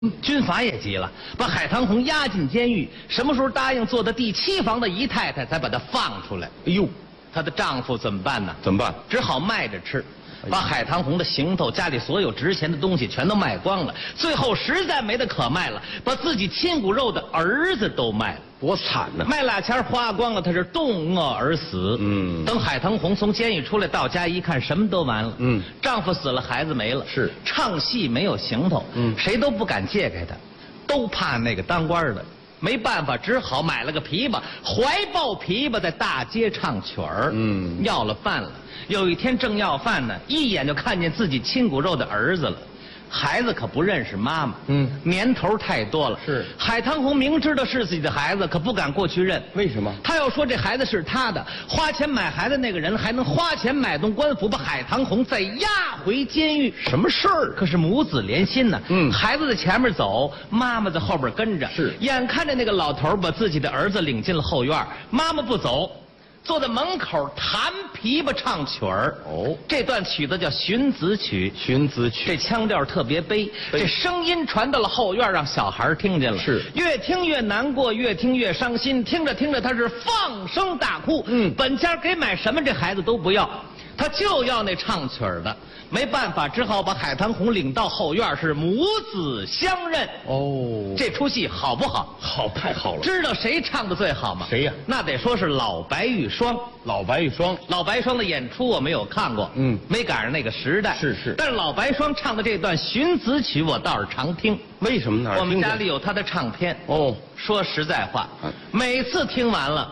军阀也急了，把海棠红押进监狱。什么时候答应做的第7房的姨太太，才把她放出来。 哎呦， 她的丈夫怎么办呢？ 怎么办？ 只好卖着吃，把海棠红的行头、家里所有值钱的东西全都卖光了。最后实在没得可卖了，把自己亲骨肉的儿子都卖了。 多惨呐！ 卖俩钱花光了，他是冻饿而死。等海棠红从监狱出来，到家一看，什么都完了。丈夫死了，孩子没了， 是唱戏没有行头。谁都不敢借给他，都怕那个当官的。没办法，只好买了个琵琶，怀抱琵琶在大街唱曲儿。要了饭了。有一天正要饭呢，一眼就看见自己亲骨肉的儿子了。孩子可不认识妈妈，年头太多了。是海棠红明知道是自己的孩子，可不敢过去认。 为什么？ 他要说这孩子是他的，花钱买孩子那个人还能花钱买动官府，把海棠红再押回监狱。 什么事儿？ 可是母子连心呢。孩子在前面走，妈妈在后边跟着。 是眼看着那个老头把自己的儿子领进了后院，妈妈不走。坐在门口弹琵琶唱曲儿。这段曲子叫《寻子曲》。 寻子曲， 这腔调特别悲，这声音传到了后院，让小孩听见了。 是越听越难过，越听越伤心。听着听着，他是放声大哭。本家给买什么，这孩子都不要，他就要那唱曲儿的。没办法，只好把海棠红领到后院，是母子相认。这出戏好不好？ 好，太好了。 知道谁唱的最好吗？ 谁呀？ 那得说是老白玉霜。 老白玉霜， 老白霜的演出我没有看过，没赶上那个时代。 是。 但是老白霜唱的这段寻子曲，我倒是常听。 为什么呢？ 我们家里有他的唱片。 说实在话，每次听完了。